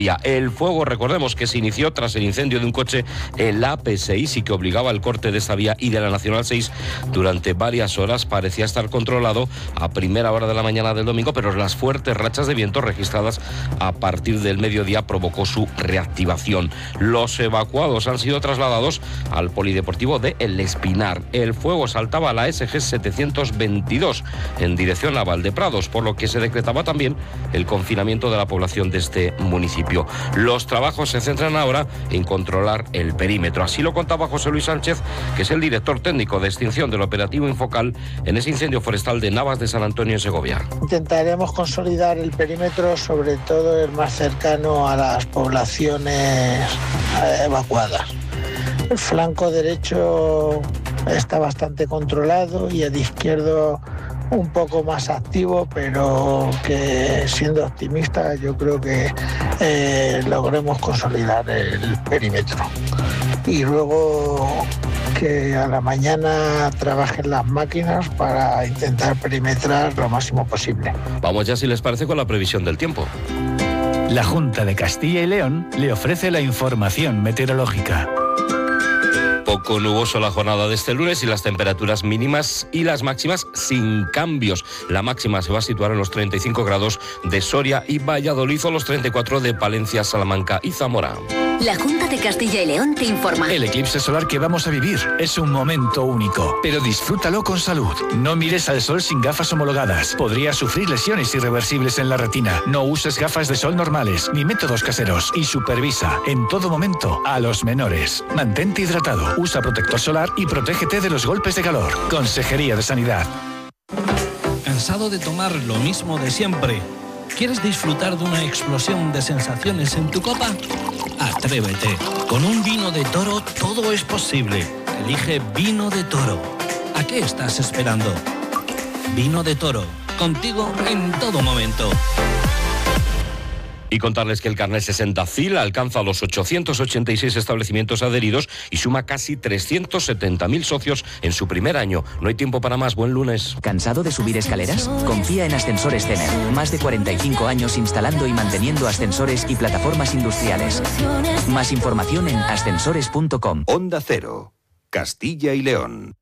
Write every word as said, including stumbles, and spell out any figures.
El fuego, recordemos que se inició tras el incendio de un coche en la A P seis y que obligaba el corte de esta vía y de la Nacional seis durante varias horas. Parecía estar controlado a primera hora de la mañana del domingo, pero las fuertes rachas de viento registradas a partir del mediodía provocó su reactivación. Los evacuados han sido trasladados al polideportivo de El Espinar. El fuego saltaba a la S G setecientos veintidós en dirección a Valdeprados, por lo que se decretaba también el confinamiento de la población de este municipio. Los trabajos se centran ahora en controlar el perímetro. Así lo contaba José Luis Sánchez, que es el director técnico de extinción del operativo Infocal en ese incendio forestal de Navas de San Antonio en Segovia. Intentaremos consolidar el perímetro, sobre todo el más cercano a las poblaciones evacuadas. El flanco derecho está bastante controlado y el izquierdo un poco más activo, pero que siendo optimista yo creo que eh, logremos consolidar el perímetro. Y luego que a la mañana trabajen las máquinas para intentar perimetrar lo máximo posible. Vamos ya, si les parece, con la previsión del tiempo. La Junta de Castilla y León le ofrece la información meteorológica. Poco nuboso la jornada de este lunes y las temperaturas mínimas y las máximas sin cambios. La máxima se va a situar en los treinta y cinco grados de Soria y Valladolid o los treinta y cuatro de Palencia, Salamanca y Zamora. La Junta de Castilla y León te informa. El eclipse solar que vamos a vivir es un momento único, pero disfrútalo con salud. No mires al sol sin gafas homologadas. Podrías sufrir lesiones irreversibles en la retina. No uses gafas de sol normales ni métodos caseros y supervisa en todo momento a los menores. Mantente hidratado, usa protector solar y protégete de los golpes de calor. Consejería de Sanidad. ¿Cansado de tomar lo mismo de siempre? ¿Quieres disfrutar de una explosión de sensaciones en tu copa? Atrévete. Con un vino de Toro todo es posible. Elige Vino de Toro. ¿A qué estás esperando? Vino de Toro. Contigo en todo momento. Y contarles que el carnet sesenta C I L alcanza los ochocientos ochenta y seis establecimientos adheridos y suma casi trescientos setenta mil socios en su primer año. No hay tiempo para más. Buen lunes. ¿Cansado de subir escaleras? Confía en Ascensores Cener. Más de cuarenta y cinco años instalando y manteniendo ascensores y plataformas industriales. Más información en ascensores punto com. Onda Cero, Castilla y León.